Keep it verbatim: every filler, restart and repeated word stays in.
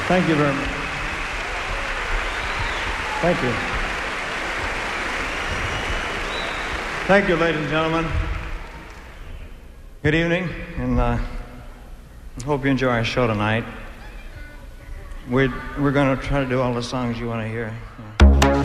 Thank you very much. Thank you. Thank you, ladies and gentlemen. Good evening, and uh, I hope you enjoy our show tonight. We're, we're going to try to do all the songs you want to hear.